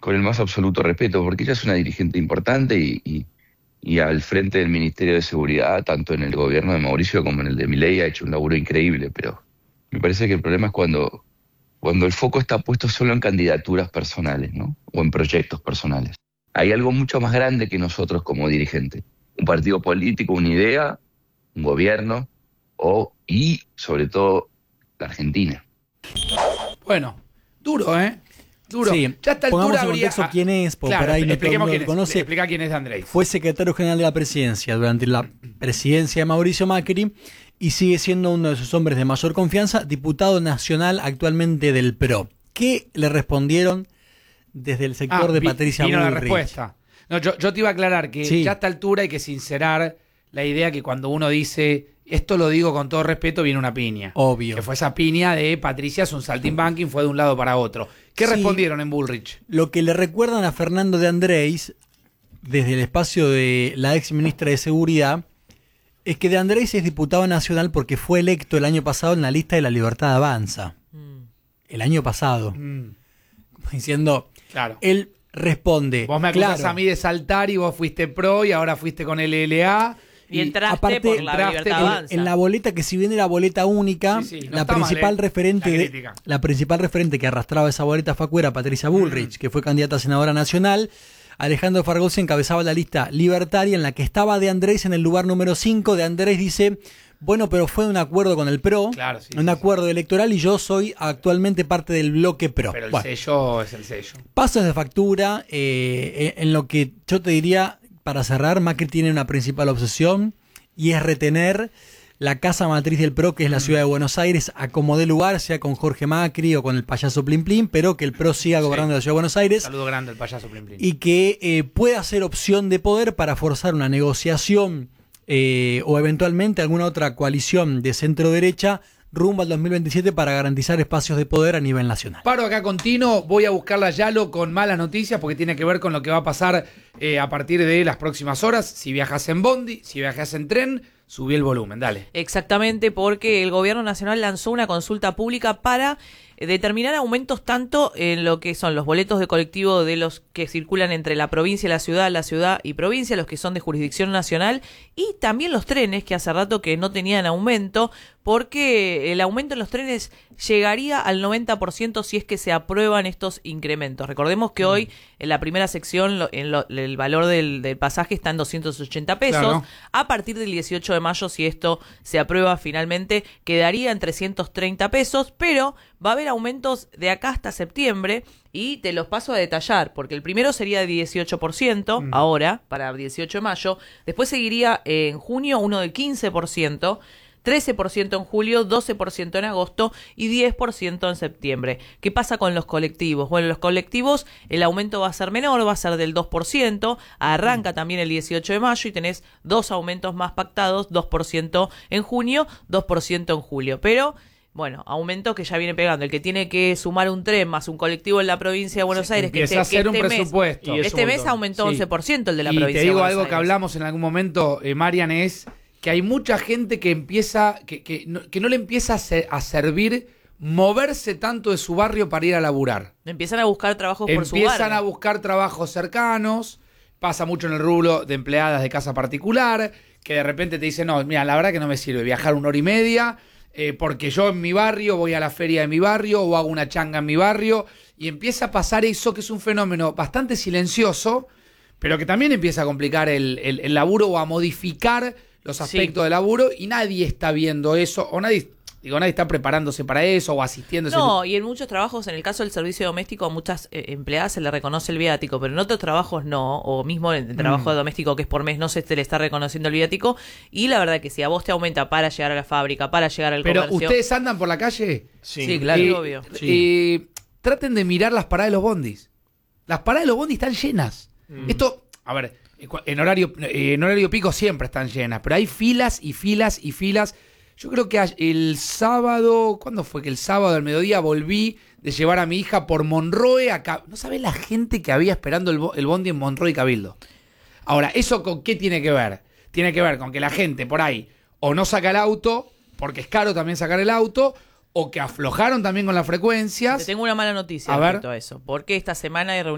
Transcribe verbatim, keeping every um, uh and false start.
con el más absoluto respeto, porque ella es una dirigente importante y, y, y al frente del Ministerio de Seguridad, tanto en el gobierno de Mauricio como en el de Milei, ha hecho un laburo increíble, pero me parece que el problema es cuando, cuando el foco está puesto solo en candidaturas personales, ¿no? O en proyectos personales. Hay algo mucho más grande que nosotros como dirigentes. Un partido político, una idea, un gobierno, o, y sobre todo, la Argentina. Bueno, duro, ¿eh? Duro. Sí, ya a esta pongamos altura en habría... contexto quién es, porque claro, por ahí no todo el expliquemos mundo quién lo es. conoce. Explica quién es Andrés. Fue secretario general de la presidencia durante la presidencia de Mauricio Macri y sigue siendo uno de sus hombres de mayor confianza, diputado nacional actualmente del P R O. ¿Qué le respondieron desde el sector ah, de vi, Patricia vino Bullrich? la respuesta. No, yo, yo te iba a aclarar que sí. ya a esta altura hay que sincerar la idea que cuando uno dice, esto lo digo con todo respeto, viene una piña. Obvio. Que fue esa piña de Patricia, es un saltimbanking, fue de un lado para otro. ¿Qué sí. respondieron en Bullrich? Lo que le recuerdan a Fernando de Andrés, desde el espacio de la ex ministra de Seguridad, es que de Andrés es diputado nacional porque fue electo el año pasado en la lista de La Libertad Avanza. Mm. El año pasado. Mm. Diciendo, claro. Él responde. Vos me acusás claro. a mí de saltar y vos fuiste pro y ahora fuiste con el L L A. Y entraste aparte, por la entraste Libertad en, Avanza. en la boleta, que si bien era boleta única, sí, sí, no la está principal mal, ¿eh? referente la, de, la principal referente que arrastraba esa boleta fue fuera Patricia Bullrich, mm. que fue candidata a senadora nacional. Alejandro Fargosi encabezaba la lista libertaria en la que estaba De Andrés en el lugar número cinco. De Andrés dice, bueno, pero fue un acuerdo con el P R O, claro, sí, un sí, acuerdo sí. electoral, y yo soy actualmente parte del bloque P R O. Pero el bueno, sello es el sello. Pasos de factura, eh, en lo que yo te diría, para cerrar, Macri tiene una principal obsesión, y es retener la casa matriz del P R O, que es la ciudad de Buenos Aires, a como dé lugar, sea con Jorge Macri o con el payaso Plim Plim, pero que el P R O siga gobernando sí. la ciudad de Buenos Aires. Saludo grande al payaso Plim Plim. Y que eh, pueda ser opción de poder para forzar una negociación eh, o eventualmente alguna otra coalición de centro derecha rumbo al dos mil veintisiete para garantizar espacios de poder a nivel nacional. Paro acá continuo, voy a buscarla a Yalo con malas noticias porque tiene que ver con lo que va a pasar eh, a partir de las próximas horas. Si viajas en bondi, si viajas en tren, subí el volumen, dale. Exactamente, porque el gobierno nacional lanzó una consulta pública para determinar aumentos tanto en lo que son los boletos de colectivo de los que circulan entre la provincia y la ciudad, la ciudad y provincia, los que son de jurisdicción nacional, y también los trenes, que hace rato que no tenían aumento, porque el aumento en los trenes llegaría al noventa por ciento si es que se aprueban estos incrementos. Recordemos que mm. hoy en la primera sección lo, en lo, el valor del, del pasaje está en doscientos ochenta pesos. Claro. A partir del dieciocho de mayo, si esto se aprueba finalmente, quedaría en trescientos treinta pesos, pero va a haber aumentos de acá hasta septiembre y te los paso a detallar, porque el primero sería de dieciocho por ciento mm. ahora, para dieciocho de mayo, después seguiría en junio uno de quince por ciento, trece por ciento en julio, doce por ciento en agosto y diez por ciento en septiembre. ¿Qué pasa con los colectivos? Bueno, los colectivos el aumento va a ser menor, va a ser del dos por ciento, arranca también el dieciocho de mayo y tenés dos aumentos más pactados, dos por ciento en junio, dos por ciento en julio, pero... Bueno, aumento que ya viene pegando. El que tiene que sumar un tren más un colectivo en la provincia de Buenos sí, Aires, que este, a hacer que este un presupuesto. mes, este mes aumentó sí. once por ciento el de la y provincia te digo de Buenos algo Aires. Que hablamos en algún momento, eh, Marian, es que hay mucha gente que empieza, que, que, no, que no le empieza a, ser, a servir moverse tanto de su barrio para ir a laburar. Empiezan a buscar trabajos por su barrio. Empiezan a buscar trabajos cercanos, pasa mucho en el rubro de empleadas de casa particular, que de repente te dicen, no, mira, la verdad que no me sirve viajar una hora y media, Eh, porque yo en mi barrio voy a la feria de mi barrio o hago una changa en mi barrio y empieza a pasar eso, que es un fenómeno bastante silencioso, pero que también empieza a complicar el, el, el laburo o a modificar los aspectos sí. del laburo, y nadie está viendo eso, o nadie... Digo, nadie está preparándose para eso o asistiéndose. No, y en muchos trabajos, en el caso del servicio doméstico, a muchas eh, empleadas se le reconoce el viático, pero en otros trabajos no, o mismo en el trabajo mm. doméstico que es por mes no se te le está reconociendo el viático, y la verdad que si a vos te aumenta para llegar a la fábrica, para llegar al pero comercio... ¿Pero ustedes andan por la calle? Sí, sí claro, eh, obvio. Sí. Eh, traten de mirar las paradas de los bondis. Las paradas de los bondis están llenas. Mm. Esto, a ver, en horario, en horario pico siempre están llenas, pero hay filas y filas y filas. Yo creo que el sábado, ¿cuándo fue? Que el sábado al mediodía volví de llevar a mi hija por Monroe a Cabildo. No sabés la gente que había esperando el, el bondi en Monroe y Cabildo. Ahora, ¿eso con qué tiene que ver? Tiene que ver con que la gente por ahí o no saca el auto, porque es caro también sacar el auto, o que aflojaron también con las frecuencias. Te tengo una mala noticia a respecto ver. a eso, porque esta semana hay reunión